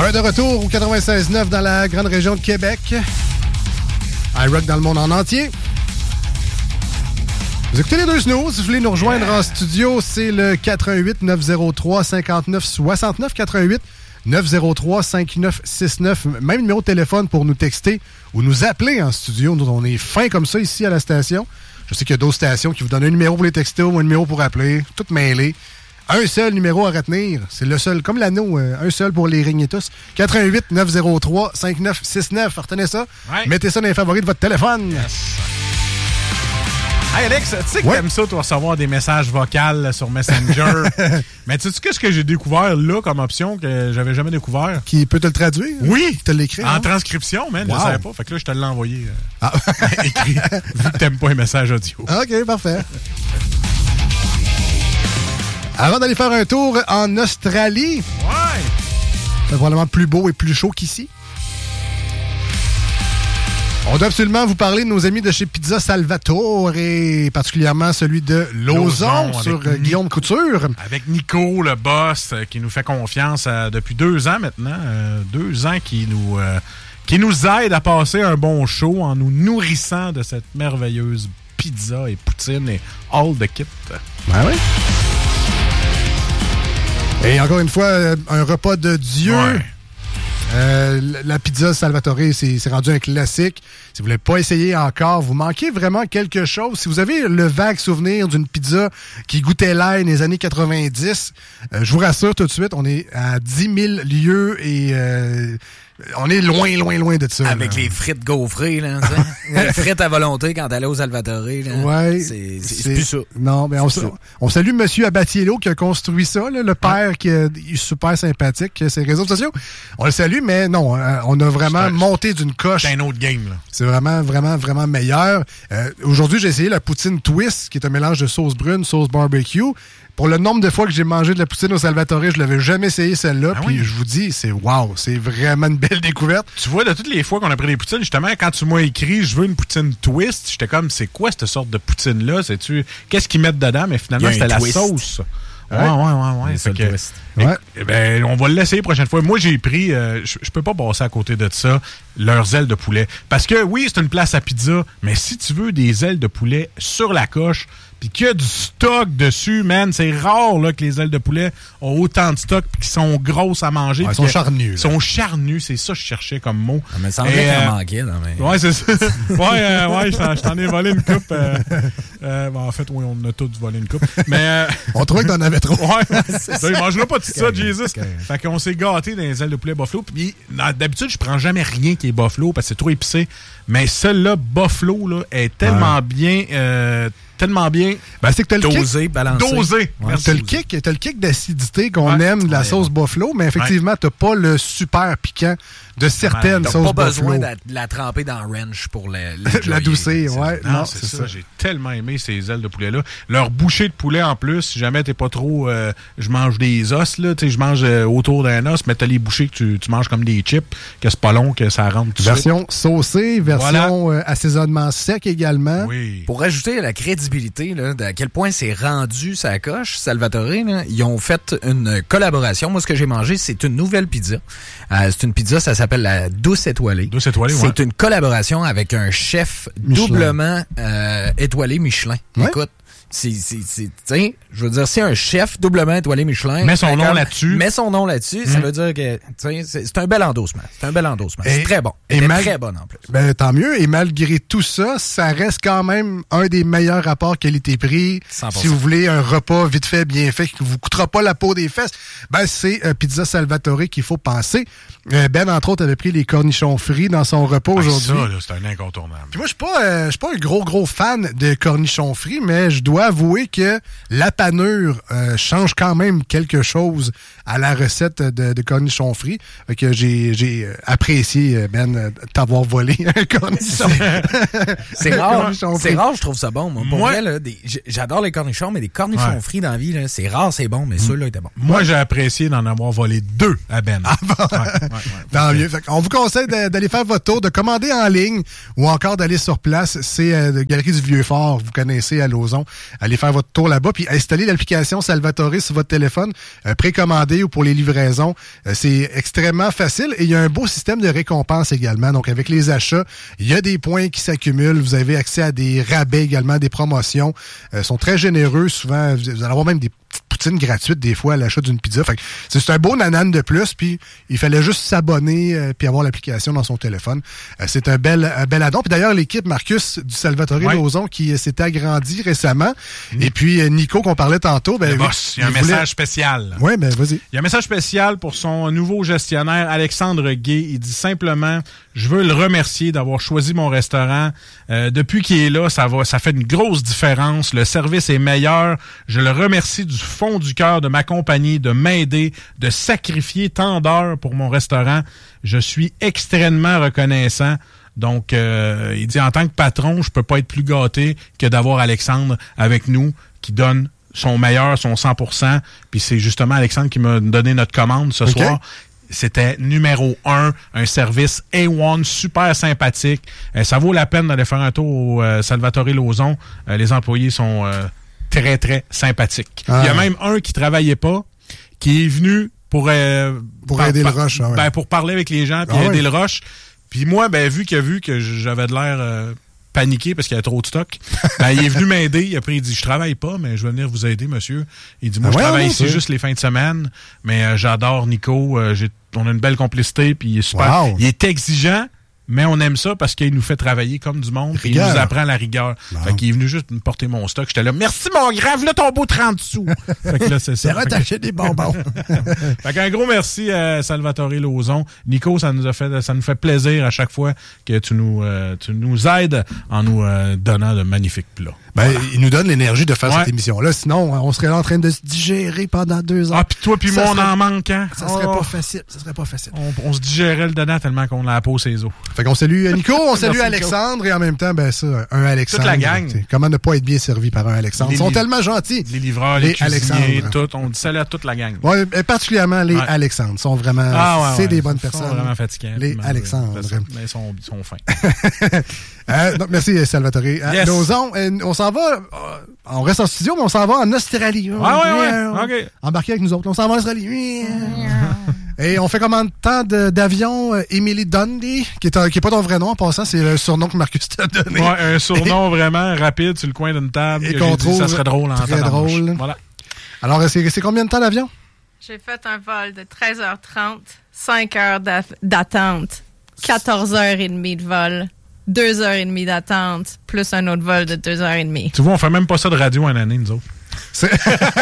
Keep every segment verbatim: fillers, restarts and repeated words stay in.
Ouais, de retour au quatre-vingt-seize neuf dans la grande région de Québec. iRock dans le monde en entier. Vous écoutez les deux snooze. Si vous voulez nous rejoindre yeah. en studio, c'est le quatre un huit neuf zéro trois cinquante-neuf soixante-neuf. quatre un huit neuf zéro trois cinquante-neuf soixante-neuf. Même numéro de téléphone pour nous texter ou nous appeler en studio. Nous, on est fin comme ça ici à la station. Je sais qu'il y a d'autres stations qui vous donnent un numéro pour les texter ou un numéro pour appeler. Tout mêlé. Un seul numéro à retenir. C'est le seul, comme l'anneau, euh, un seul pour les régner tous. quatre un huit neuf zéro trois cinquante-neuf soixante-neuf. Retenez ça. Ouais. Mettez ça dans les favoris de votre téléphone. Yes. Hey Alex, tu sais que ouais. t'aimes ça, toi, recevoir des messages vocaux sur Messenger. Mais tu sais qu'est-ce que j'ai découvert là comme option que j'avais jamais découvert? Qui peut te le traduire? Oui! Te l'écrire? En hein? transcription, man, wow. je savais pas. Fait que là, je te l'ai envoyé euh, ah. écrit, vu que t'aimes pas les messages audio. OK, parfait. Avant d'aller faire un tour en Australie, ouais. c'est probablement plus beau et plus chaud qu'ici. On doit absolument vous parler de nos amis de chez Pizza Salvatore et particulièrement celui de Lauson, Lauson sur Ni- Guillaume Couture. Avec Nico, le boss, euh, qui nous fait confiance euh, depuis deux ans maintenant. Euh, deux ans qui nous, euh, qui nous aide à passer un bon show en nous nourrissant de cette merveilleuse pizza et poutine et all the kit. Ben oui. Et encore une fois, un repas de Dieu. Ouais. Euh, la pizza Salvatore, c'est, c'est rendu un classique. Si vous ne l'avez pas essayé encore, vous manquez vraiment quelque chose. Si vous avez le vague souvenir d'une pizza qui goûtait l'ail dans les années quatre-vingt-dix, euh, je vous rassure tout de suite, on est à dix mille lieues et euh, on est loin, loin, loin de ça. Avec là. Les frites gaufrées, là. Les frites à volonté quand t'allais au Salvatore. Là. Ouais. C'est, c'est, c'est plus ça. Non, mais on, on salue M. Abatiello qui a construit ça, là, le père ouais. qui est super sympathique, ses réseaux sociaux. On le salue, mais non, on a vraiment c'est monté d'une coche. C'est un autre game, là. C'est vraiment, vraiment, vraiment meilleur. Euh, aujourd'hui, j'ai essayé la poutine twist, qui est un mélange de sauce brune, sauce barbecue. Pour le nombre de fois que j'ai mangé de la poutine au Salvatore, je l'avais jamais essayé celle-là. Ah puis oui? Je vous dis, c'est wow, c'est vraiment une belle découverte. Tu vois, de toutes les fois qu'on a pris des poutines, justement, quand tu m'as écrit « Je veux une poutine twist », j'étais comme « C'est quoi cette sorte de poutine-là? C'est-tu qu'est-ce qu'ils mettent dedans? » Mais finalement, c'était la sauce. Ouais, ouais, ouais, ouais. Fait que, ouais. Et, ben, on va l'essayer la prochaine fois. Moi, j'ai pris, euh, je, je peux pas passer à côté de ça, leurs ailes de poulet. Parce que oui, c'est une place à pizza, mais si tu veux des ailes de poulet sur la coche, puis qu'il y a du stock dessus, man, c'est rare là, que les ailes de poulet ont autant de stock puis qu'ils sont grosses à manger. Ouais, ils sont charnus. Ils sont charnus, c'est ça que je cherchais comme mot. Ah, mais ça en fait euh, manquait. Non, mais... Ouais, c'est ça. ouais, euh, ouais, je t'en, je t'en ai volé une coupe. Euh, euh, ben, en fait, oui, on a tous volé une coupe. Mais euh, on trouvait que t'en avais trop. Ouais. Il mangera pas tout ça, Jesus. Fait qu'on s'est gâté dans les ailes de poulet buffalo. Puis d'habitude, je prends jamais rien qui est buffalo parce que c'est trop épicé. Mais celle-là, buffalo, là, est tellement ouais. bien... Euh, tellement bien ben, c'est que t'as le dosé, kick, balancé. Dosé. Ouais, t'as le kick, t'as le kick d'acidité qu'on ouais, aime de la ouais, sauce ouais. buffalo, mais effectivement, ouais. t'as pas le super piquant de certaines ouais, sauces buffalo. T'as pas besoin de la, de la tremper dans ranch pour le, l'adoucir, ouais. Non, non c'est, c'est ça. ça. J'ai tellement aimé ces ailes de poulet-là. Leur bouchée de poulet, en plus, si jamais t'es pas trop... Euh, je mange des os, là, tu sais, je mange euh, autour d'un os, mais t'as les bouchées que tu, tu manges comme des chips, que c'est pas long, que ça rentre tout version suite. Saucée, version voilà. euh, assaisonnement sec également. Oui. Pour ajouter la crédibilité, là, à quel point c'est rendu sa coche, Salvatore, là, ils ont fait une collaboration. Moi, ce que j'ai mangé, c'est une nouvelle pizza. Euh, c'est une pizza, ça s'appelle la Douce Étoilée. Douce Étoilée, c'est ouais. une collaboration avec un chef Michelin. doublement euh, étoilé Michelin. Ouais. Écoute, c'est, c'est, c'est, t'sais, je veux dire, c'est un chef doublement étoilé Michelin. Mets son nom là-dessus. Mets son nom là-dessus, mmh. ça veut dire que, c'est, c'est un bel endossement. C'est un bel endossement. Et, c'est très bon. Et mal... très bon en plus. Ben, tant mieux. Et malgré tout ça, ça reste quand même un des meilleurs rapports qualité-prix. cent pour cent. Si vous voulez un repas vite fait, bien fait, qui vous coûtera pas la peau des fesses, ben, c'est euh, Pizza Salvatore qu'il faut penser. Euh, Ben, entre autres, avait pris les cornichons frits dans son repas ah, aujourd'hui. Ça, là, c'est un incontournable. Puis moi, je suis pas, euh, je suis pas un gros, gros fan de cornichons frits, mais je dois avouer que la panure euh, change quand même quelque chose à la recette de, de cornichons frits. Fait que j'ai, j'ai apprécié, Ben, t'avoir volé un cornichon. C'est rare, c'est rare, je trouve ça bon. Moi, pour moi, vrai, là, des, j'adore les cornichons, mais des cornichons ouais. frits dans la vie, là, c'est rare, c'est bon, mais mmh. ceux-là étaient bons. Moi, ouais. j'ai apprécié d'en avoir volé deux à Ben. Ah bon? Ouais, ouais, ouais. Tant mieux. Fait on vous conseille d'aller faire votre tour, de commander en ligne ou encore d'aller sur place. C'est euh, la Galerie du Vieux-Fort, vous connaissez à Lauson. allez faire votre tour là-bas, puis installez l'application Salvatore sur votre téléphone, euh, précommandé ou pour les livraisons. Euh, c'est extrêmement facile et il y a un beau système de récompense également. Donc, avec les achats, il y a des points qui s'accumulent. Vous avez accès à des rabais également, des promotions. Euh, ils sont très généreux. Souvent, vous allez avoir même des petites poutines gratuites des fois à l'achat d'une pizza. Fait que c'est un beau nanane de plus, puis il fallait juste s'abonner euh, puis avoir l'application dans son téléphone. Euh, c'est un bel, un bel addon. Puis d'ailleurs, l'équipe Marcus du Salvatore ouais. Lauzon qui euh, s'est agrandie récemment. Mmh. Et puis euh, Nico qu'on parlait tantôt. Ben, boss, il y a un voulait... message spécial. Oui, ben vas-y. Il y a un message spécial pour son nouveau gestionnaire, Alexandre Gay. Il dit simplement, je veux le remercier d'avoir choisi mon restaurant. Euh, depuis qu'il est là, ça va, ça fait une grosse différence. Le service est meilleur. Je le remercie du fond du cœur de m'accompagner, de m'aider, de sacrifier tant d'heures pour mon restaurant. Je suis extrêmement reconnaissant. Donc, euh, il dit, en tant que patron, je peux pas être plus gâté que d'avoir Alexandre avec nous, qui donne son meilleur, son cent pour cent. Puis c'est justement Alexandre qui m'a donné notre commande ce okay. soir. C'était numéro un, un service A un, super sympathique. Euh, ça vaut la peine d'aller faire un tour au euh, Salvatore Lauzon. Euh, les employés sont euh, très, très sympathiques. Ah. Il y a même un qui travaillait pas, qui est venu pour... Euh, pour par, aider par, le rush. Ah ouais. Ben, pour parler avec les gens, puis ah aider ouais. le rush. Puis moi, ben vu qu'il a vu que j'avais de l'air... Euh, paniqué parce qu'il y avait trop de stock. Ben, il est venu m'aider. Après, il dit, je travaille pas, mais je vais venir vous aider, monsieur. Il dit, moi, ah ouais, je travaille ici juste les fins de semaine, mais euh, j'adore Nico. Euh, j'ai, on a une belle complicité, puis il est super. Wow. Il est exigeant, mais on aime ça parce qu'il nous fait travailler comme du monde, puis il nous apprend la rigueur. Bon. Fait qu'il est venu juste me porter mon stock. J'étais là, merci mon grave, là ton beau trente sous. Fait que là, c'est ça. C'est rattaché des bonbons. Fait qu'un gros merci à Salvatore Lauzon. Nico, ça nous a fait, ça nous fait plaisir à chaque fois que tu nous, euh, tu nous aides en nous euh, donnant de magnifiques plats. Ben, voilà. Il nous donne l'énergie de faire ouais. cette émission-là. Sinon, on serait là en train de se digérer pendant deux heures. Ah, puis toi puis moi, on en manque, hein? Ça serait oh. pas facile. Ça serait pas facile. On, on se digérait le dedans tellement qu'on a la peau ses os. Fait qu'on salue Nico, on salue Merci Alexandre, Nico. Et en même temps, ben ça, un Alexandre. Toute la gang. Comment ne pas être bien servi par un Alexandre? Les Ils sont li- tellement gentils. Les livreurs, les, les cuisiniers, tout. On dit salut à toute la gang. Ouais, particulièrement les ouais. Alexandres. Ils sont vraiment, ah, ouais, c'est ouais. des bonnes ils personnes. Ils sont vraiment fatigants. Les Alexandres. Mais ils sont, ils sont fins. euh, donc, merci Salvatore. Yes. Lauzon, on s'en va, euh, on reste en studio, mais on s'en va en Australie. Ah ouais, ouais, ouais. Okay. Embarquez avec nous autres. On s'en va en Australie. Et on fait combien de temps de, d'avion euh, Emily Dundee, qui est, un, qui est pas ton vrai nom en passant, c'est le surnom que Marcus t'a donné. Ouais, un surnom et, vraiment rapide sur le coin d'une table. Et que qu'on j'ai trouve dit, ça serait drôle en très drôle. Voilà. Alors, c'est, c'est combien de temps d'avion? J'ai fait un vol de treize heures trente, cinq heures d'attente, quatorze heures trente de vol, deux heures trente d'attente, plus un autre vol de deux heures trente. Tu vois, on fait même pas ça de radio en année, nous autres. C'est...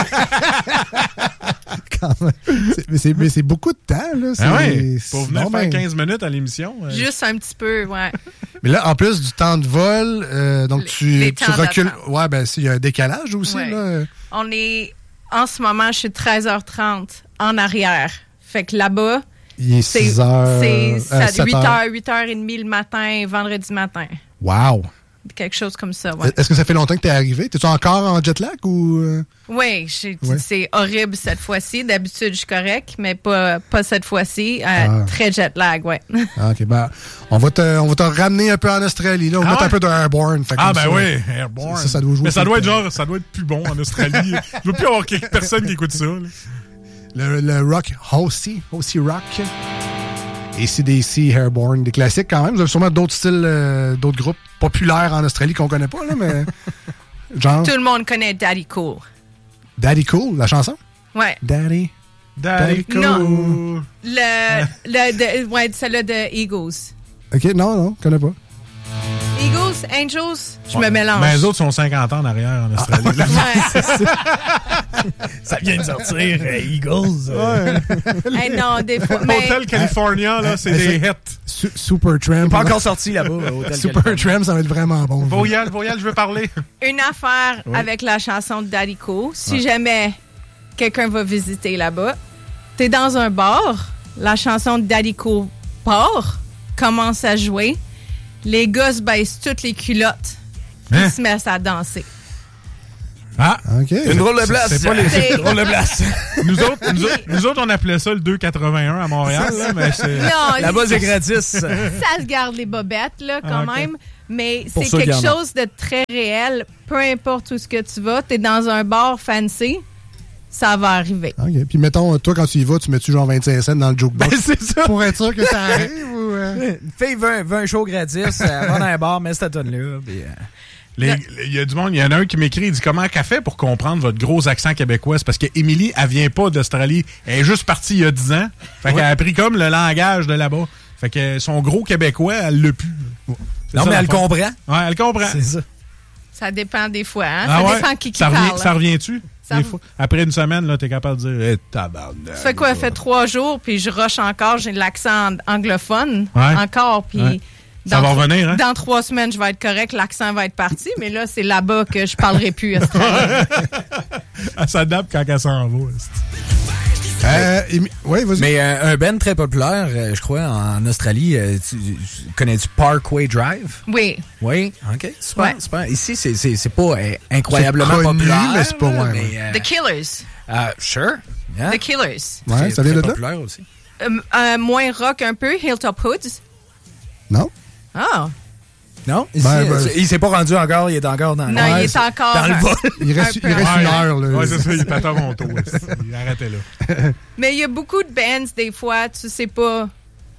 Quand même. C'est, mais, c'est, mais c'est beaucoup de temps, là. C'est, ah ouais, pour venir non, faire ben... quinze minutes à l'émission. Euh... Juste un petit peu, ouais. Mais là, en plus du temps de vol, euh, donc les, tu, les tu recules. D'attente. Ouais, ben, il y a un décalage aussi, ouais. là. On est, en ce moment, je suis treize heures trente en arrière. Fait que là-bas, il est six heures. C'est, c'est euh, huit heures, huit heures trente le matin, vendredi matin. Wow! Quelque chose comme ça, ouais. Est-ce que ça fait longtemps que t'es arrivé? T'es-tu encore en jet lag ou... Oui, j'ai, ouais. c'est horrible cette fois-ci. D'habitude, je suis correct, mais pas, pas cette fois-ci. Euh, ah. Très jet lag, ouais. Ah, OK, ben, on va te, on va te ramener un peu en Australie, là. On va ah mettre ouais? un peu de Airborne. Fait ah, ben ça, oui, Airborne. Ça, ça doit jouer. Mais ça doit être genre, ça doit être plus bon en Australie. Je veux plus avoir personne qui écoute ça, là. Le, le rock, Horsey, Horsey Rock. A C D C, Airborne, des classiques quand même. Vous avez sûrement d'autres styles, euh, d'autres groupes populaires en Australie qu'on connaît pas, là, mais... genre... Tout le monde connaît Daddy Cool. Daddy Cool, la chanson? Ouais. Daddy... Daddy Cool. Non. Le... le de, ouais, celle-là de Eagles. OK, non, non, je connais pas. Eagles, Angels, je ouais. me mélange. Mais les autres sont cinquante ans en arrière en Australie. Ah, ouais. Ça vient de sortir, euh, Eagles. Ouais. Hey, non, des fois. Mais... Hotel California, là, c'est des hits. Su- Super Tramp. Pas encore sorti là-bas. Hotel Super Tramp, ça va être vraiment bon. Voyal, Voyal, je veux parler. Une affaire oui. avec la chanson de Daddy Cool. Si ouais. jamais quelqu'un va visiter là-bas, t'es dans un bar, la chanson de Daddy Cool part, commence à jouer. Les gars se baissent toutes les culottes et hein? se mettent à danser. Ah, OK. Une drôle de place. C'est pas les C'est- Une drôle de place. nous, autres, nous, autres, nous autres, on appelait ça le deux quatre-vingt-un à Montréal, là, mais c'est... Non, Là-bas, c'est ça, gratis. ça se garde les bobettes, là, quand Ah, ok. même. Mais Pour c'est ceux quelque qui en ont. chose de très réel. Peu importe où ce que tu vas, t'es dans un bar fancy, ça va arriver. OK. Puis mettons, toi, quand tu y vas, tu mets-tu genre vingt-cinq cents dans le jukebox Ben, c'est ça. pour être sûr que ça arrive ou... euh? Fais vingt, vingt shows gratis, euh, va dans un bar, mets cette tonne-là. Puis, euh, Les- Il y a du monde, il y en a un qui m'écrit, il dit comment qu'elle fait pour comprendre votre gros accent québécois? C'est parce que Émilie, elle vient pas d'Australie. Elle est juste partie il y a dix ans. Fait qu'elle a appris comme le langage de là-bas. Fait que son gros québécois, elle l'a plus. C'est Non, ça, mais la elle fois. comprend. Ouais, elle comprend. C'est ça. Ça dépend des fois, hein? Ah ça ouais? dépend qui qui ça revient, parle. ça revient-tu? Ça Des me- fois? Après une semaine, là, t'es capable de dire hey, tabarnak. Ça fait quoi? Ça fait trois jours, puis je rush encore, j'ai de l'accent anglophone Ouais. encore, puis... Ouais. Ça dans va tro- revenir, hein? Dans trois semaines, je vais être correct, l'accent va être parti, mais là, c'est là-bas que je parlerai plus australien. Elle s'adapte quand elle s'en va. Euh, Émi- oui, vas-y. Mais euh, un band très populaire, euh, je crois, en Australie, euh, tu, connais-tu Parkway Drive? Oui. Oui. OK. Super, Ouais. super. Ici, c'est, c'est, c'est pas euh, incroyablement C'est connu, populaire. mais c'est pas, là, ouais, mais, ouais. euh, The Killers. euh, sure. Yeah. The Killers. Ouais, C'est ça vient très de là? populaire aussi. Euh, euh, moins rock un peu, Hilltop Hoods. Non? Ah. Non? Ici, Ben, euh, ben, il s'est pas rendu encore, il est encore dans, Non, ouais, il est c'est- encore... dans le vol. Il reste, Un peu. il reste Ouais, une heure, là. Ouais, c'est ça, il est à Toronto. Il arrêtait là. Mais il y a beaucoup de bands, des fois, tu sais pas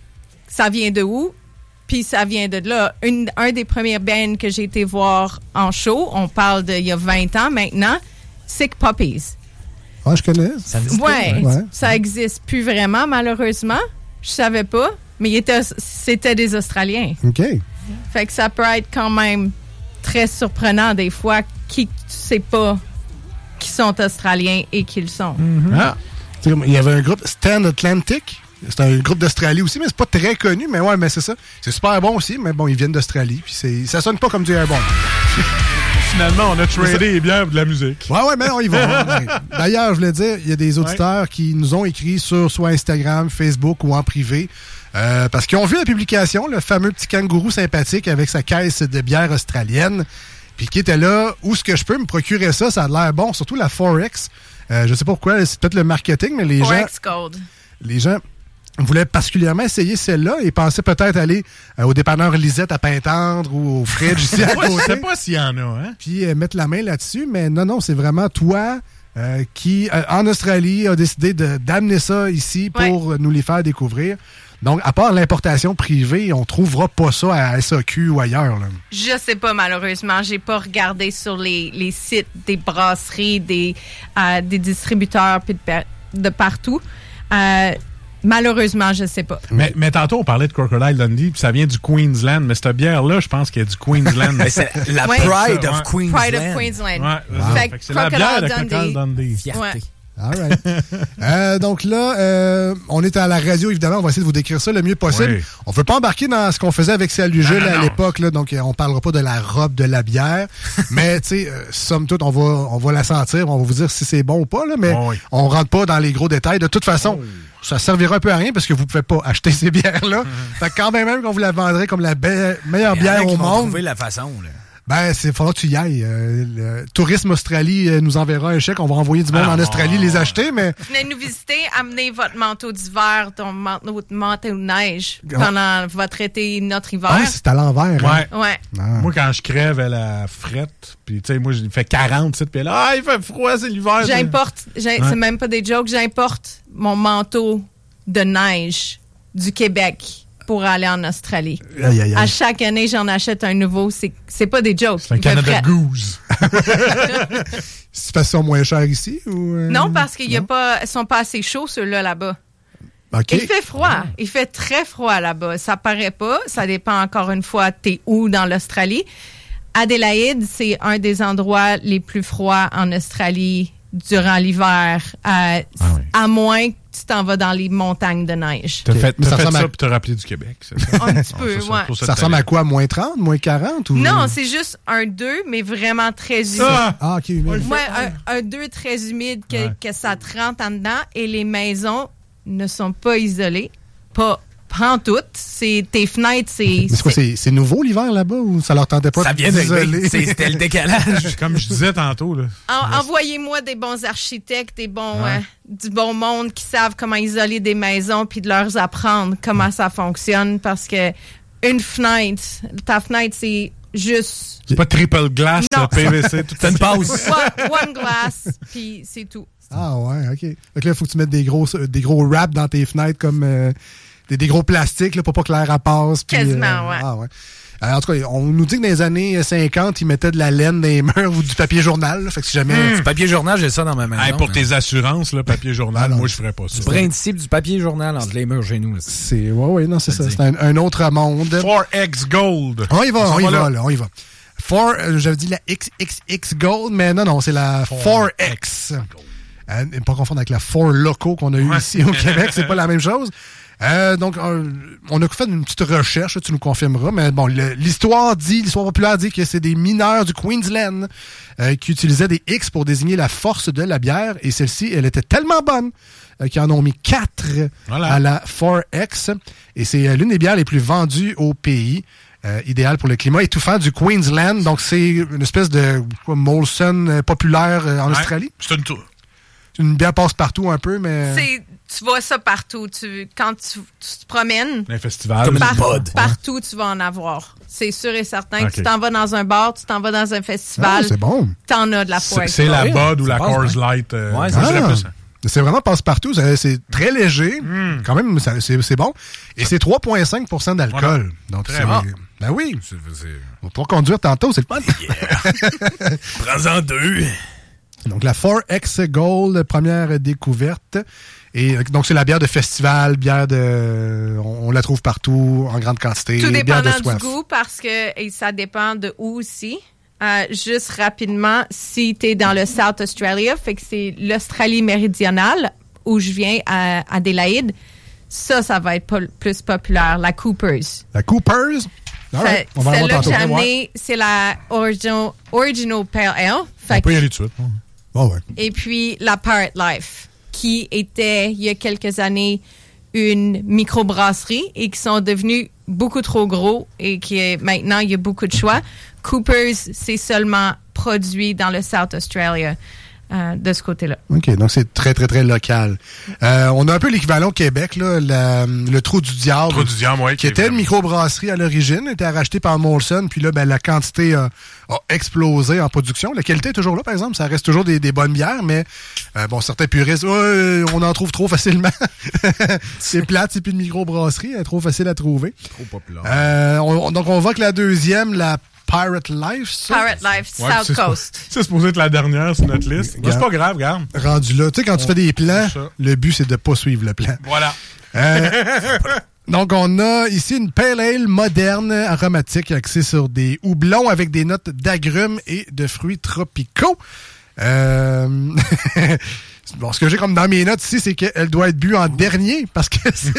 ça vient de où, puis ça vient de là. Une, un des premiers bands que j'ai été voir en show, on parle d'il y a vingt ans maintenant, Sick Puppies. Ah, je connais. Ça me dit Ouais, Ouais. ça existe plus vraiment, malheureusement. Je savais pas, mais il était- c'était des Australiens. OK. Fait que ça peut être quand même très surprenant des fois qui tu sais pas qui sont Australiens et qui le sont. Ah. Tu sais, il y avait un groupe, Stand Atlantic. C'est un groupe d'Australie aussi, mais c'est pas très connu. Mais ouais, mais c'est ça. C'est super bon aussi, mais bon, ils viennent d'Australie. Puis c'est, ça sonne pas comme du bon. Finalement, on a tradé les bières pour de la musique. Ouais, ouais, mais on y va. D'ailleurs, je voulais dire, il y a des auditeurs qui nous ont écrit sur soit Instagram, Facebook ou en privé. Euh, parce qu'ils ont vu la publication, le fameux petit kangourou sympathique avec sa caisse de bière australienne. Puis qui était là, où est-ce que je peux me procurer ça? Ça a l'air bon, surtout la Forex. Euh, je sais pas pourquoi, c'est peut-être le marketing, mais les gens, Forex Gold. les gens voulaient particulièrement essayer celle-là et pensaient peut-être aller euh, au dépanneur Lisette à Pintendre ou au Fridge ici à Ouais, je côté. sais pas s'il y en a, hein? Puis euh, mettre la main là-dessus, mais non, non, c'est vraiment toi euh, qui, euh, en Australie, a décidé de, d'amener ça ici pour euh, nous les faire découvrir. Donc, à part l'importation privée, on trouvera pas ça à S A Q ou ailleurs. Là. Je sais pas, malheureusement. J'ai pas regardé sur les, les sites des brasseries, des, euh, des distributeurs puis de, per- de partout. Euh, malheureusement, je sais pas. Mais, mais tantôt, on parlait de Crocodile Dundee, puis ça vient du Queensland. Mais cette bière-là, je pense qu'il y a du Queensland. Mais c'est la Ouais. Pride Ouais. of Queensland. Pride of Queensland. Ouais, Wow. c'est- Fait fait que que c'est la bière de Crocodile Crocodile Dundee. Fierté. Ouais. All right. euh, donc là, euh, on est à la radio, évidemment. On va essayer de vous décrire ça le mieux possible. Oui. On ne veut pas embarquer dans ce qu'on faisait avec Salut Jules Non, non, à non. l'époque. Là, donc, euh, on parlera pas de la robe de la bière. Mais, tu sais, euh, somme toute, on va, on va la sentir. On va vous dire si c'est bon ou pas. Là, mais Oh oui. on rentre pas dans les gros détails. De toute façon, ça servira un peu à rien parce que vous pouvez pas acheter ces bières-là. Fait que quand même, même qu'on vous la vendrait comme la be- meilleure Il y en a bière qui au vont monde, trouver la façon, là. ben, c'est faudra que tu y ailles. Euh, le Tourisme Australie euh, nous enverra un chèque. On va envoyer du monde Ah, en Australie non. les acheter, mais Venez nous visiter, amenez votre manteau d'hiver, ton manteau, votre manteau de neige Ah. pendant votre été, notre hiver. ah, c'est à l'envers. hein? Ouais. Ouais. Ah. Moi, quand je crève à la frette, puis tu sais, moi, il fait quarante, tu sais, puis là, ah, il fait froid, c'est l'hiver. J'importe, j'ai- Ouais. c'est même pas des jokes, j'importe mon manteau de neige du Québec pour aller en Australie. Aïe, aïe, À aïe. chaque année, j'en achète un nouveau. C'est, c'est pas des jokes. C'est un Il fait Canada frais. Goose. C'est parce qu'ils sont moins chers ici? Ou, euh, Non, parce qu'ils non? sont pas assez chauds, ceux-là, là-bas. OK. Il fait froid. Il fait très froid là-bas. Ça paraît pas. Ça dépend encore une fois, t'es où dans l'Australie. Adélaïde, c'est un des endroits les plus froids en Australie durant l'hiver. Euh, oui. À moins que tu t'en vas dans les montagnes de neige. T'as Ok. fait, Mais t'as ça fait ressemble ça, à- puis t'as rappelé du Québec, c'est ça? Un petit Ah, peu, c'est ça, ouais. pour Ça que ressemble t'allais. à quoi? Moins trente? Moins quarante? Ou... Non, c'est juste un deux, mais vraiment très humide. Ah! Ah, OK. humide. Moi, un, un deux très humide que, Ouais. que ça te rentre en dedans et les maisons ne sont pas isolées. Pas prend tout. C'est, tes fenêtres, c'est... Mais c'est quoi, c'est, c'est nouveau l'hiver là-bas ou ça leur tentait pas ça de vient d'isoler? c'est, C'était le décalage. Comme je disais tantôt. Là. En, envoyez-moi des bons architectes, des bons, Ouais. euh, du bon monde qui savent comment isoler des maisons puis de leur apprendre comment ça fonctionne parce que une fenêtre, ta fenêtre, c'est juste C'est pas triple glass, Non. là, P V C, tout T'as une pause. one, one glass puis c'est tout. Ah ouais, OK. Fait que là, il faut que tu mettes des gros, des gros wraps dans tes fenêtres comme euh, des, des gros plastiques là, pour pas que l'air passe. Puis, Quasiment, euh, ouais. Ah ouais. Euh, en tout cas, on nous dit que dans les années cinquante, ils mettaient de la laine dans les murs ou du papier journal. Là, fait que si jamais... Du papier journal, j'ai ça dans ma maison. Hey, pour là. tes assurances, là, papier journal, Ah non. moi, je ferais pas ça. Du principe du papier journal entre les murs chez nous. là. C'est... Ouais, ouais, non, c'est ça. dit. C'est un, un autre monde. four X Gold. On y va, s'en on y va va, là. là, on y va. four, euh, j'avais dit la X X X Gold, mais non, non, c'est la four X. Euh, pas confondre avec la four Loco qu'on a eu Ouais. ici au Québec, c'est pas la même chose. Euh, donc, euh, on a fait une petite recherche, tu nous confirmeras, mais bon, le- l'histoire dit, l'histoire populaire dit que c'est des mineurs du Queensland euh, qui utilisaient des X pour désigner la force de la bière, et celle-ci, elle était tellement bonne euh, qu'ils en ont mis quatre Voilà. à la four X, et c'est euh, l'une des bières les plus vendues au pays. Euh, idéal pour le climat étouffant du Queensland. Donc, c'est une espèce de quoi, Molson euh, populaire euh, en Ouais. Australie. C'est une tour. C'est une bière passe-partout un peu, mais... C'est, tu vois ça partout. Tu, quand tu, tu te promènes, Un festival. Comme une par- bod. partout, tu vas en avoir. C'est sûr et certain. Ok. Tu t'en vas dans un bar, tu t'en vas dans un Ah, festival, c'est bon. t'en as de la C'est foire. c'est la oui, Bud ou ça la passe Coors bien. Light. euh, Ouais, moi, c'est je dirais Ah. plus ça. C'est vraiment passe-partout. C'est, c'est très léger. Quand même, ça- c'est, c'est bon. Et c'est trois virgule cinq pour cent d'alcool. Voilà. Donc, Très c'est... bon. Ben oui. C'est- c'est- On va pouvoir conduire tantôt, c'est le fun. Prends-en deux. Donc, la four X Gold, première découverte. Et euh, donc, c'est la bière de festival, bière de... On, on la trouve partout, en grande quantité. Tout bière de dépendant soif. du goût, parce que et ça dépend de où aussi. Euh, juste rapidement, si tu es dans le South Australia, fait que c'est l'Australie méridionale, où je viens, à Adélaïde, ça, ça va être pol- plus populaire, la Coopers. La Coopers. All right. Fait- On va la voir Celle-là que tantôt. j'ai amenée, c'est la Original, original Pale Ale. Fait On peut y que- aller tout de suite. Oh, ouais. et puis la Pirate Life, qui était, il y a quelques années, une microbrasserie et qui sont devenus beaucoup trop gros et qui est, maintenant, il y a beaucoup de choix. Cooper's, c'est seulement produit dans le South Australia euh, de ce côté-là. OK, donc c'est très, très, très local. Euh, on a un peu l'équivalent au Québec, là, la- le Trou du Diable. Trou du Diable, ouais, Qui était une microbrasserie à l'origine, était rachetée par Molson, puis là, ben, la quantité a, a explosé en production. La qualité est toujours là, par exemple. Ça reste toujours des, des bonnes bières, mais euh, bon, certains puristes, ouais, on en trouve trop facilement. C'est plate, c'est plus une microbrasserie, elle est trop facile à trouver. Trop populaire. Euh, on- donc, on voit que la deuxième, la Pirate Life, ça, Pirate Life, Ouais, South c'est suppo- Coast. C'est supposé être la dernière sur notre liste. Moi, c'est pas grave, regarde. rendu là. Tu sais, quand tu fais des plans, c'est ça. le but, c'est de pas suivre le plan. Voilà. Euh, donc, on a ici une pale ale moderne, aromatique, axée sur des houblons avec des notes d'agrumes et de fruits tropicaux. Euh... Bon, ce que j'ai comme dans mes notes ici, c'est qu'elle doit être bue en dernier parce que ces,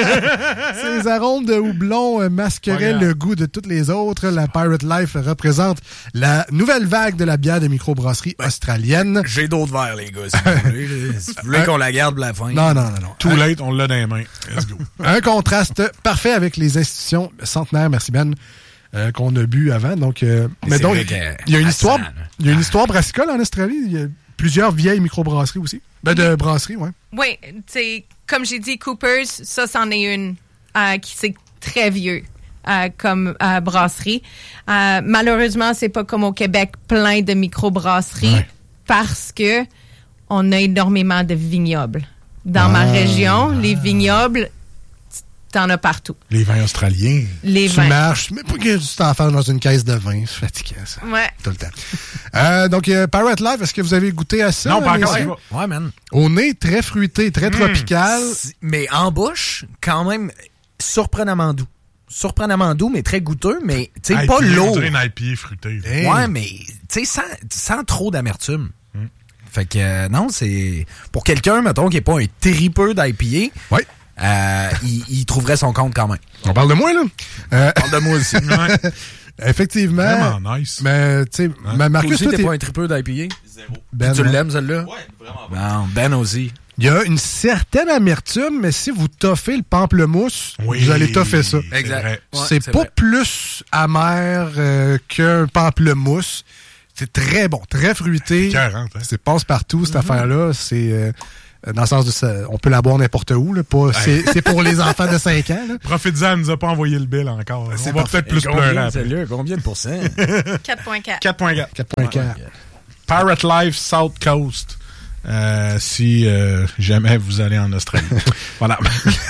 ces arômes de houblon euh, masqueraient Pas grave. le goût de toutes les autres. La Pirate Life représente la nouvelle vague de la bière de microbrasserie australienne. J'ai d'autres verres, les gars, si vous voulez. là. Si vous voulez qu'on la garde pour la fin. Non, non, non, non. Too late, on l'a dans les mains. Let's go. Un contraste parfait avec les institutions centenaires, merci Ben, euh, qu'on a bu avant. Donc, euh, mais c'est donc, vrai que- il y a une à histoire, cent, là. il y a une histoire brassicole en Australie. Il y a plusieurs vieilles microbrasseries aussi. Ben, de brasseries, ouais. Oui, tu sais, comme j'ai dit, Cooper's, ça, c'en est une euh, qui c'est très vieux euh, comme euh, brasserie. Euh, malheureusement, c'est pas comme au Québec, plein de microbrasseries Ouais. parce que on a énormément de vignobles. Dans Ah. ma région, les vignobles, t'en as partout. Les vins australiens. Les Tu vins. marches, mais pas que tu t'enfermes dans une caisse de vin. C'est fatigant, ça. Ouais. Tout le temps. euh, donc, euh, Pirate Life, est-ce que vous avez goûté à ça? Non, pas encore. messieurs? Ouais. Ouais, man. Au nez, très fruité, très tropical. C'est- Mais en bouche, quand même, surprenamment doux. Surprenamment doux, mais très goûteux, mais tu sais, I P A, pas on lourd. dirait une I P A fruitée. là. Hey. Ouais, mais tu sais, sans, sans trop d'amertume. Fait que euh, non, c'est. Pour quelqu'un, mettons, qui n'est pas un tripeux d'I P Oui. A, euh, il, il trouverait son compte quand même. On parle de moi, là. Euh, Parle de moi aussi. Ouais. effectivement. Vraiment nice. Mais, tu sais, ma- Toi Marcus, aussi, toi, t'es t'es... pas un tripeux d'I P A? Zéro. Ben, tu hein? l'aimes, celle-là? Ouais, vraiment. Non, Ben aussi. Il y a une certaine amertume, mais si vous toffez le pamplemousse, oui, vous allez toffer ça. Exact. Ouais, c'est, c'est pas vrai. plus amer euh, qu'un pamplemousse. C'est très bon, très fruité. C'est quarante, hein? C'est passe-partout, cette mm-hmm. affaire-là. C'est euh, dans le sens de ça, on peut la boire n'importe où. Là, pas, c'est, c'est pour les enfants de cinq ans. Là. Profite-en, elle nous a pas envoyé le bill encore. C'est on va parfait. peut-être plus combien, pleurer après. celle-là, combien de pourcents? quatre virgule quatre. quatre virgule quatre. quatre virgule quatre. Pirate Life South Coast. Euh, si euh, jamais vous allez en Australie. Voilà.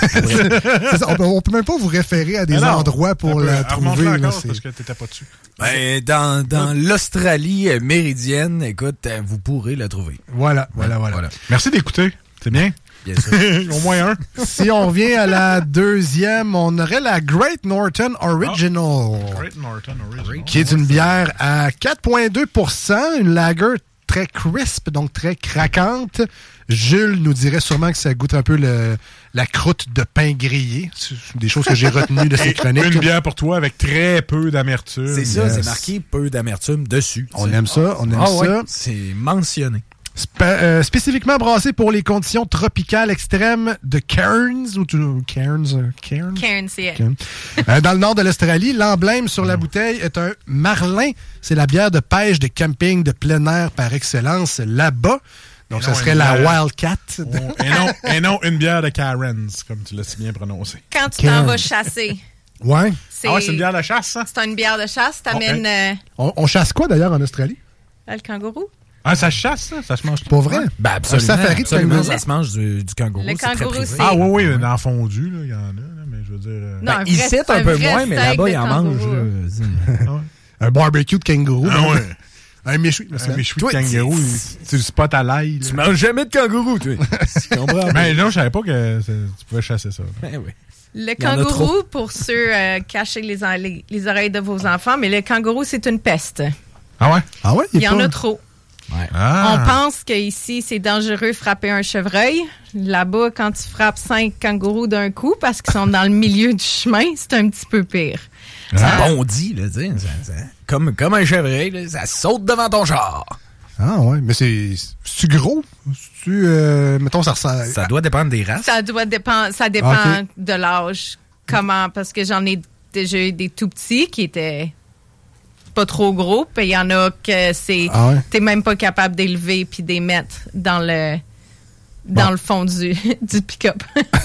C'est ça, on, peut, on peut même pas vous référer à des non, endroits pour la trouver. Là, encore c'est... parce que t'étais pas dessus. Ben, dans dans l'Australie euh, méridienne, écoute, euh, vous pourrez la trouver. Voilà, voilà, voilà, voilà. Merci d'écouter. C'est bien. Bien sûr. Au moins un. Si on revient à la deuxième, on aurait la Great Northern Original. Oh. Great Northern Original. Qui est une bière à quatre virgule deux pour cent, une lager très crisp, donc très craquante. Jules nous dirait sûrement que ça goûte un peu le, la croûte de pain grillé. C'est des choses que j'ai retenues de ces chroniques. Une bière pour toi avec très peu d'amertume. C'est ça, Yes. c'est marqué peu d'amertume dessus. On aime ça, on aime Ah ça. ouais, c'est mentionné. Sp- euh, spécifiquement brassé pour les conditions tropicales extrêmes de Cairns, ou tu- Cairns, euh, Cairns? Cairns, c'est Cairns. Euh, dans le nord de l'Australie, l'emblème sur la bouteille est un marlin. C'est la bière de pêche de camping de plein air par excellence là-bas. Donc, Et ça non, serait une la bière. Wildcat. Oh, et, non, et non une bière de Karen's, comme tu l'as si bien prononcé. Quand tu Cairns. t'en vas chasser, Ouais. c'est, Ah ouais, c'est une bière de chasse, ça? c'est une bière de chasse. T'amènes euh, On, on chasse quoi d'ailleurs en Australie? le kangourou. Ah, ça se chasse, ça? Ça se mange Pas vrai? Ben, absolument. Un safari de absolument, kangourou. ça se mange du, du kangourou. Le c'est très kangourou, privé. c'est- Ah oui, oui, dans fondu, là, il y en a, là, mais je veux dire... euh, Non, Ben, un ici, vrai- c'est un un peu vrai moins, mais steak là-bas, de ils en mangent. kangourou. là. Un barbecue de kangourou. Ah ouais. Un méchoui. Un méchoui de Toi, kangourou, il- tu le spot à l'ail. Tu manges jamais de kangourou, toi. Tu comprends? Mais non, je savais pas que c'est- tu pouvais chasser ça. Ben oui. Le Il y en a kangourou, pour ceux euh, cacher les, en- les, les oreilles de vos enfants, mais le kangourou, c'est une peste. Ah ouais? Ah ouais? Il y en pas- a trop. Ouais. Ah. On pense qu'ici, c'est dangereux frapper un chevreuil. Là-bas, quand tu frappes cinq kangourous d'un coup parce qu'ils sont dans le milieu du chemin, c'est un petit peu pire. Ça bondit, là, tu sais. ça- ça- Comme, comme un chevreuil, là, ça saute devant ton char. Ah ouais, mais c'est... C'est gros? C'est-tu... Euh, mettons, ça ressemble... Ça doit dépendre des races. Ça doit dépendre, ça dépend Ok. de l'âge. Comment? Parce que j'en ai déjà eu des tout petits qui étaient pas trop gros, puis il y en a que c'est Ah ouais? t'es même pas capable d'élever puis de les mettre dans le dans Bon. le fond du, du pick-up.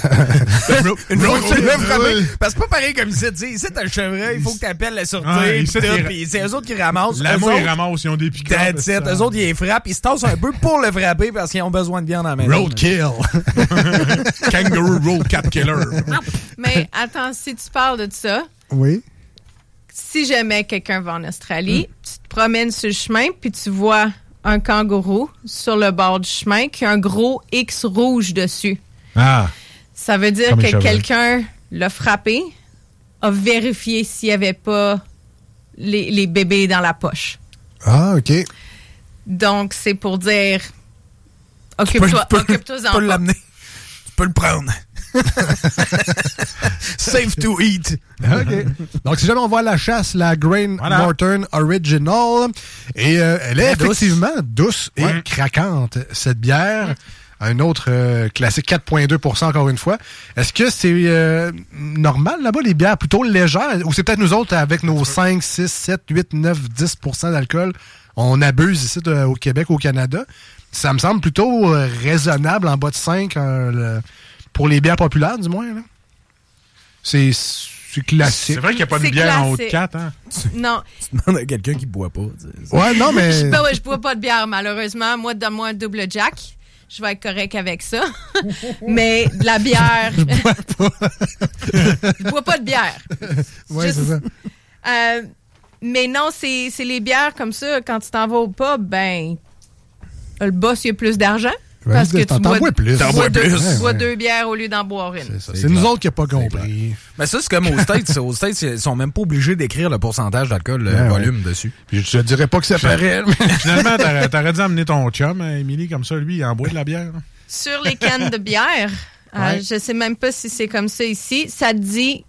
Une fois que tu le mets Ouais. frapper. Parce que c'est pas pareil comme ici. Tu sais, ici, t'as le chevreuil, il faut que t'appelles la sortie. Ah, pis ici, tout, t'es- pis c'est eux autres qui ramassent. L'amour, Eux ils autres, ramassent, ils ont des piquants. that's it. Eux autres, ils les frappent, ils se tassent un peu pour le frapper parce qu'ils ont besoin de viande à la maison. Roadkill. Kangaroo Roll Cap Killer. Mais attends, si tu parles de ça, Oui. si jamais quelqu'un va en Australie, tu te promènes sur le chemin puis tu vois un kangourou sur le bord du chemin qui a un gros X rouge dessus. Ah. Ça veut dire Comme les que chevreuils. quelqu'un l'a frappé, a vérifié s'il n'y avait pas les, les bébés dans la poche. Ah, OK. Donc, c'est pour dire, Tu peux, occupe-toi, tu peux- occupe-toi tu peux l'amener. Tu peux le prendre. Safe to eat. OK. Donc, si jamais on voit à la chasse, la Grain Voilà. Northern Original, et euh, elle est Très douce. effectivement douce et Ouais. craquante, cette bière. Un autre euh, classique, quatre virgule deux pour cent encore une fois. Est-ce que c'est euh, normal là-bas, les bières plutôt légères? Ou c'est peut-être nous autres, avec nos cinq, six, sept, huit, neuf, dix pour cent d'alcool, on abuse ici de- au Québec, au Canada? Ça me semble plutôt euh, raisonnable, en bas de cinq, euh, le- pour les bières populaires, du moins. Là. C'est, c'est classique. C'est vrai qu'il n'y a pas de C'est bière en haut de classique. quatre, hein? Non, Tu demandes à quelqu'un qui boit pas. tu sais. Ouais, non, mais... je, ben ouais, je bois pas de bière, malheureusement. Moi, donne-moi un double Jack. Je vais être correct avec ça. Mais de la bière... je bois pas. Je bois pas de bière. Ouais, Juste- c'est ça. Euh, mais non, c'est c'est les bières comme ça. Quand tu t'en vas au pub, ben, le boss, il a plus d'argent. Ouais, Parce que t'en- tu t'en bois, bois plus. tu T'en bois bois deux, plus. tu bois Ouais, deux bières au lieu d'en boire une. C'est ça. C'est C'est nous clair. autres qui n'avons pas compris. Mais ça, c'est comme aux States. Aux States, ils sont même pas obligés d'écrire le pourcentage d'alcool, le Ouais, volume dessus. Puis je te dirais pas que ça paraît. Finalement, t'aurais, t'aurais dû amener ton chum, hein, Émilie, comme ça, lui, il en boit de la bière. hein. Sur les cannes de bière, euh, Ouais. je sais même pas si c'est comme ça ici, ça te dit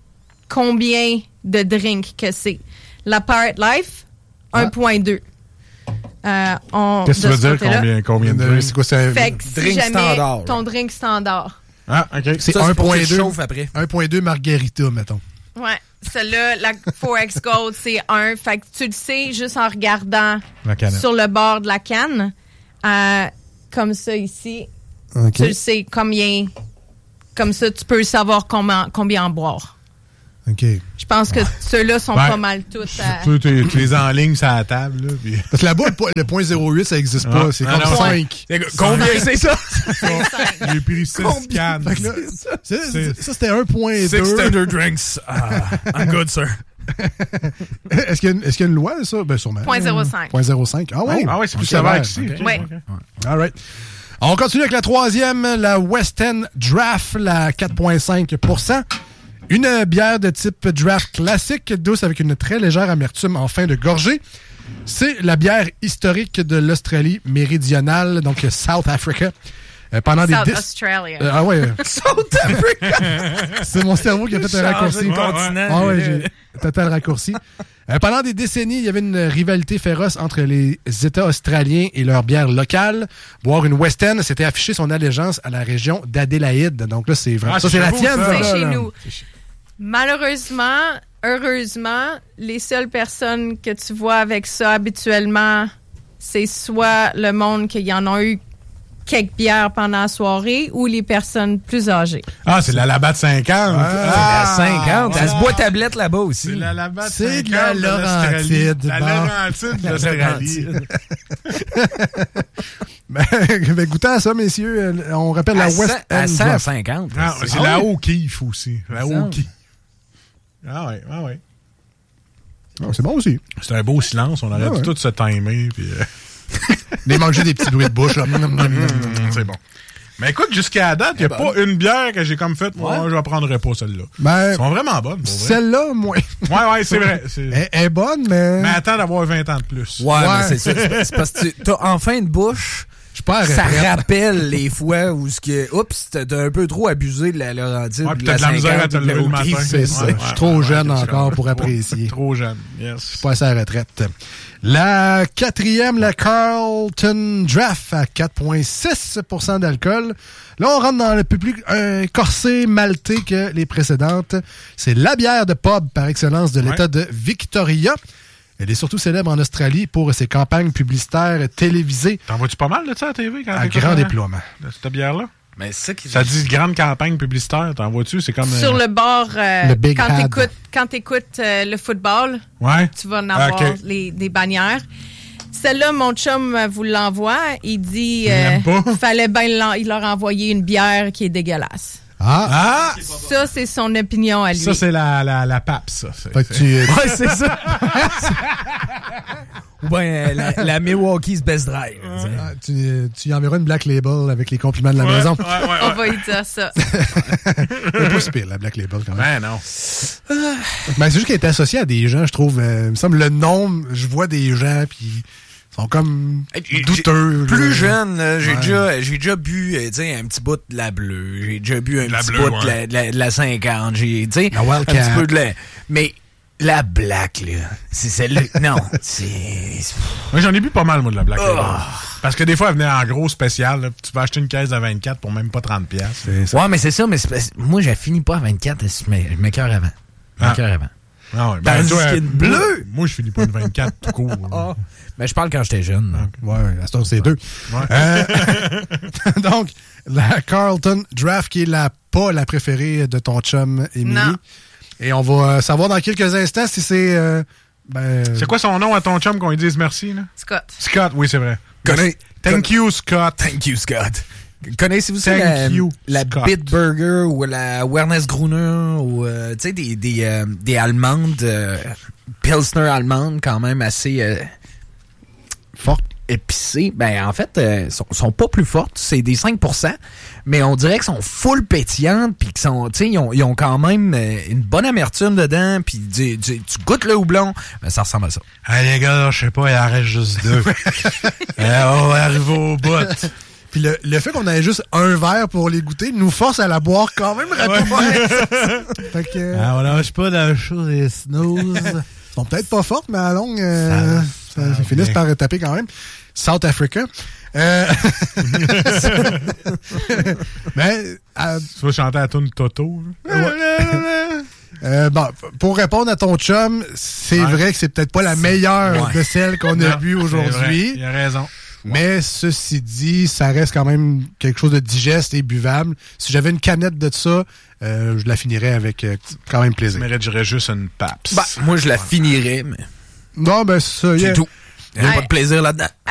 combien de drinks que c'est. La Pirate Life, Ah. un virgule deux. Euh, on, Qu'est-ce que tu veux dire, combien, combien de drinks? C'est quoi, c'est un fait que si drink jamais standard, ton drink standard. Ah, OK. C'est Ça, un c'est pour que virgule tu deux chauffes après. un virgule deux margarita, mettons. Ouais. Celle-là, la four X Gold, c'est un. Fait que tu le sais juste en regardant La canette. sur le bord de la canne. Euh, comme ça ici. OK. Tu le sais combien. Comme ça, tu peux savoir combien, combien en boire. OK. Je pense que ceux-là sont Ouais. pas mal tous. à- Tu tu- tu les enlignes sur la table, là. Puis... Parce que là-bas, le, po- le point zéro huit, ça n'existe pas. Ah. C'est Ah, comme non, cinq. Combien c'est ça? c'est cinq. J'ai pris six cannes. Fait que là, c'est- c'est- ça, c'était un virgule Six deux. standard drinks. Ah, I'm good, sir. Est-ce qu'il y, a une- est-ce qu'il y a une loi, ça? Ben, sûrement. point zéro cinq. point zéro cinq. Ah oui? Ah ouais, c'est plus sévère. sévère qu'ici. OK. OK, Ouais. OK. All right. On continue avec la troisième, la West End Draft, la quatre virgule cinq pour cent. Une bière de type draft classique, douce avec une très légère amertume en fin de gorgée. C'est la bière historique de l'Australie méridionale, donc South Africa. Euh, pendant South des dix- Australia. Euh, ah ouais, South Africa! c'est mon cerveau qui a fait un raccourci. de continent. Ah ouais, j'ai total raccourci. Euh, pendant des décennies, il y avait une rivalité féroce entre les États australiens et leurs bières locales. Boire une West End, c'était afficher son allégeance à la région d'Adélaïde. Donc là, c'est vraiment... Ah, ça, c'est c'est la chez vous, tienne, ça. ça, C'est là, chez là. nous. Malheureusement, heureusement, les seules personnes que tu vois avec ça habituellement, c'est soit le monde qui en a eu quelques bières pendant la soirée ou les personnes plus âgées. Ah, c'est la Labatt cinquante. À cinquante. Elle se ah. boit tablette là-bas aussi. C'est la Labatt C'est de cinquante la l'Australie. Laurentide, La bon. Laurentide de l'Australie. Ben, ben, goûtez à ça, messieurs. Euh, On rappelle la À West cent- End à Draft. cent cinquante. Ah, c'est Ah la oui? O'Keeffe aussi. La Ça. O'Keeffe. Ah ouais, ah ouais. Ah, c'est bon aussi. C'est un beau silence. On aurait Ah dû ouais. tout se timer. Puis, euh, Les manger des petits bruits de bouche. Là. c'est bon. Mais écoute, jusqu'à date, il n'y a pas une bière que j'ai comme faite. Moi, Ouais. je ne prendrais pas celle-là. Ben, Elles sont vraiment bonnes, pour vrai. celle-là, moi. Ouais, ouais, c'est vrai. C'est- Elle elle est bonne, mais... Mais attends d'avoir vingt ans de plus. Ouais, Ouais. mais c'est ça. C'est c'est parce que tu- t'as en fin de bouche, Je suis pas à ça retraite. rappelle les fois où ce que, oups, t'as t'as un peu trop abusé de la Laurentide. Ouais, de puis t'as de la misère à te cinquante, de la lever le O'Keeffe. matin. C'est ça. Ouais, Je suis ouais, trop ouais, jeune ouais, encore ouais. pour apprécier. Trop jeune, yes. Pas assez à la retraite. La quatrième, la Carlton Draft à quatre virgule six pour cent d'alcool. Là, on rentre dans le peu plus un corsé maltais que les précédentes. C'est la bière de pub par excellence de l'État Ouais. de Victoria. Elle est surtout célèbre en Australie pour ses campagnes publicitaires télévisées T'en vois-tu pas mal de ça à la T V quand à t'écoutes, grand hein, déploiement. de cette bière-là? Mais c'est ça qui Ça dit grande campagne publicitaire, t'en vois-tu? C'est comme... Sur euh, le bord, euh, Le Big quand Had. t'écoutes quand t'écoutes euh, le football, Ouais. tu vas en avoir Ok. les, des bannières. Celle-là, mon chum euh, vous l'envoie. Il dit Il euh, l'aime pas. fallait bien l'en- il leur envoyer une bière qui est dégueulasse. Ah! Ah! Ça, c'est son opinion à lui. Ça, c'est la, la, la pape, ça. C'est- Fait que c'est- tu, Ouais, c'est ça. Ou bien euh, la, la Milwaukee's Best Drive. tu sais. ah, tu, tu y enverras une Black Label avec les compliments de la Ouais, maison. ouais, ouais, On ouais. va lui dire ça. C'est pas si pire, la Black Label, quand même. Ben non. Ben, c'est juste qu'elle est associée à des gens, je trouve. euh, il me semble, le nom, je vois des gens, puis ils sont comme J'ai- douteux. Plus là. jeune, là, j'ai Ouais. déjà, j'ai déjà bu euh, tu sais, un petit bout de la bleue. J'ai déjà bu un La petit bleue, bout de, la, de la- de la cinquante. J'ai, tu sais, La un Wildcat. petit peu de la... Mais la black, là, c'est celle-là... Non, c'est... Moi, j'en ai bu pas mal, moi, de la Black Oh. Label. Parce que des fois, elle venait en gros spécial. Là, puis tu vas acheter une caisse de vingt-quatre pour même pas trente piastres. C'est ça. Ouais, mais c'est ça, mais c'est parce- moi, j'ai fini pas à vingt-quatre, je mets je mets cœur avant. Je mets Ah. cœur avant. Ah ouais, Tandis toi, qu'une moi- bleue- Moi, je finis pas une vingt-quatre tout court. Ah. Mais je parle quand j'étais jeune. là. Ouais, à ce temps, c'est deux. Ouais. Euh, donc, la Carlton Draft, qui est la pas la préférée de ton chum, Émilie. Non. Et on va euh, savoir dans quelques instants si c'est... euh, ben, C'est quoi son nom à ton chum qu'on lui dise merci, là? Scott. Scott, oui, c'est vrai. Connais- Thank you, Scott. Thank you, Scott. Connaissez-vous ça, Thank la, you, la Scott. Bitburger ou la Wernesgrüner ou, euh, tu sais, des, des, euh, des allemandes, euh, Pilsner allemandes quand même assez euh, forte. épicées. Ben, en fait, euh, sont, sont pas plus fortes. C'est des cinq pour cent, mais on dirait qu'elles sont full pétillantes puis qu'ils sont, tu sais, ils ont, ils ont quand même euh, une bonne amertume dedans puis du- du- tu goûtes le houblon, ben, ça ressemble à ça. Hey, les gars, je sais pas, il en reste juste deux. Eh, on va arriver au bout. Puis le, le fait qu'on ait juste un verre pour les goûter nous force à la boire quand même rapidement. Fait que, euh, Ah, on lâche pas dans le show des snooze. sont peut-être pas fortes, mais à longue, euh, Ça, ah, ils finissent par taper quand même. South Africa. Euh... Mais, euh... tu vas chanter la tune Toto. euh, bon, pour répondre à ton chum, c'est ouais. vrai que c'est peut-être pas la meilleure ouais. de celles qu'on a vues aujourd'hui. Il a raison. Mais ceci dit, ça reste quand même quelque chose de digeste et buvable. Si j'avais une canette de ça, euh, je la finirais avec euh, quand même plaisir. Mais je dirais juste une Pabst. Bah, moi, je la finirais, mais... Non, ben ça... C'est a... tout. Il n'y a hey. pas de plaisir là-dedans.